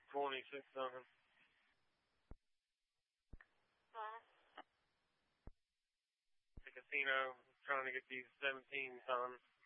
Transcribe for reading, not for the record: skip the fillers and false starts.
26 something. The casino trying to get these 17 tons.